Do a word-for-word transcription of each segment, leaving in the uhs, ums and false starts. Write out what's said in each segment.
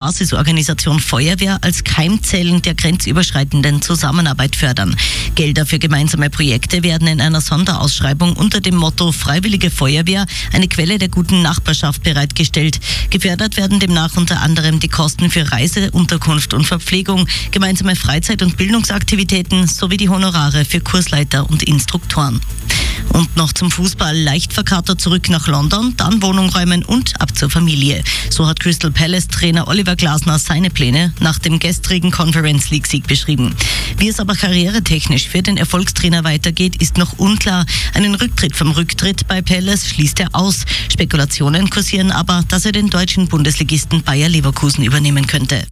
Basisorganisation Feuerwehr als Keimzellen der grenzüberschreitenden Zusammenarbeit fördern. Gelder für gemeinsame Projekte werden in einer Sonderausschreibung unter dem Motto Freiwillige Feuerwehr, eine Quelle der guten Nachbarschaft bereitgestellt. Gefördert werden demnach unter anderem die Kosten für Reise, Unterkunft und Verpflegung, gemeinsame Freizeit- und Bildungsaktivitäten sowie die Honorare für Kursleiter und Instruktoren. Und noch zum Fußball. Leicht verkatert zurück nach London, dann Wohnung räumen und ab zur Familie. So hat Crystal Palace-Trainer Oliver Glasner seine Pläne nach dem gestrigen Conference League-Sieg beschrieben. Wie es aber karrieretechnisch für den Erfolgstrainer weitergeht, ist noch unklar. Einen Rücktritt vom Rücktritt bei Palace schließt er aus. Spekulationen kursieren aber, dass er den deutschen Bundesligisten Bayer Leverkusen übernehmen könnte.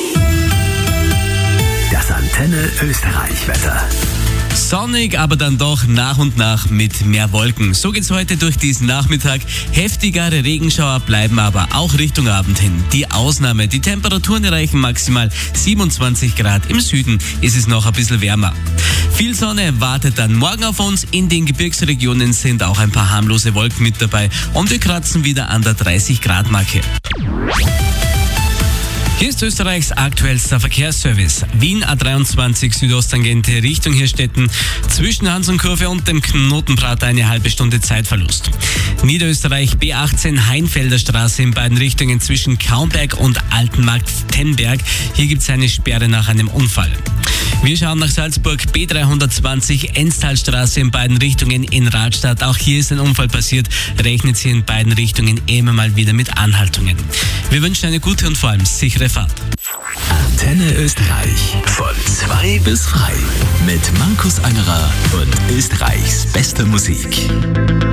Das Antenne Österreich-Wetter. Sonnig, aber dann doch nach und nach mit mehr Wolken. So geht's heute durch diesen Nachmittag. Heftigere Regenschauer bleiben aber auch Richtung Abend hin. Die Ausnahme, die Temperaturen erreichen maximal siebenundzwanzig Grad. Im Süden ist es noch ein bisschen wärmer. Viel Sonne wartet dann morgen auf uns. In den Gebirgsregionen sind auch ein paar harmlose Wolken mit dabei und wir kratzen wieder an der dreißig Grad Marke. Hier ist Österreichs aktuellster Verkehrsservice. Wien A dreiundzwanzig Südosttangente Richtung Hirstetten. Zwischen Hansenkurve und dem Knotenprater eine halbe Stunde Zeitverlust. Niederösterreich B achtzehn Heinfelder Straße in beiden Richtungen zwischen Kaumberg und Altenmarkt-Tenberg. Hier gibt es eine Sperre nach einem Unfall. Wir schauen nach Salzburg, B dreihundertzwanzig Enstalstraße in beiden Richtungen in Radstadt. Auch hier ist ein Unfall passiert. Rechnet Sie in beiden Richtungen immer mal wieder mit Anhaltungen. Wir wünschen eine gute und vor allem sichere Fahrt. Antenne Österreich. Von zwei bis frei. Mit Markus Angerer und Österreichs beste Musik.